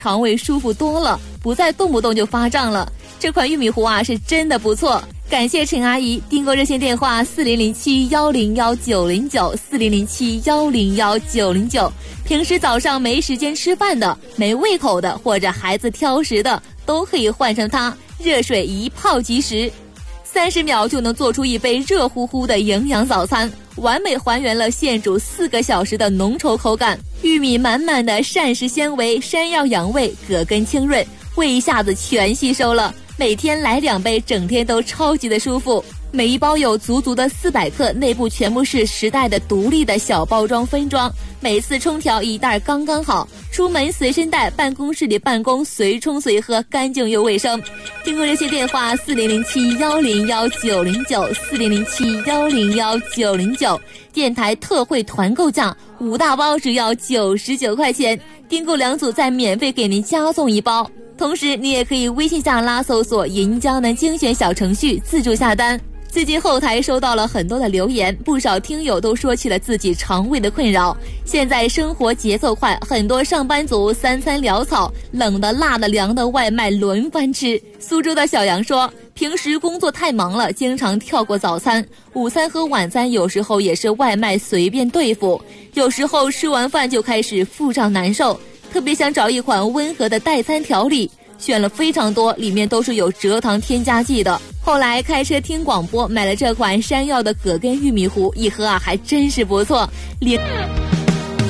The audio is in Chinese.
肠胃舒服多了，不再动不动就发胀了。这款玉米糊啊是真的不错，感谢陈阿姨。订购热线电话4007-101-909，4007-101-909。平时早上没时间吃饭的、没胃口的或者孩子挑食的，都可以换成它，热水一泡即食，30秒就能做出一杯热乎乎的营养早餐，完美还原了现煮4个小时的浓稠口感。玉米满满的膳食纤维，山药养胃，葛根清润，胃一下子全吸收了。每天来2杯，整天都超级的舒服。每一包有足足的400克，内部全部是10袋的独立的小包装分装，每次冲调1袋刚刚好，出门随身带，办公室里办公随冲随喝，干净又卫生。订购热线电话4007-101-909，4007-101-909，电台特惠团购价，5大包只要99块钱，订购2组再免费给您加送1包。同时你也可以微信下拉搜索银江南精选小程序自助下单。最近后台收到了很多的留言，不少听友都说起了自己肠胃的困扰。现在生活节奏快，很多上班族3餐潦草，冷的、辣的、凉的外卖轮番吃。苏州的小杨说，平时工作太忙了，经常跳过早餐，午餐和晚餐有时候也是外卖随便对付，有时候吃完饭就开始腹胀难受，特别想找一款温和的代餐调理，选了非常多，里面都是有蔗糖添加剂的。后来开车听广播，买了这款山药的葛根玉米糊，一喝啊还真是不错。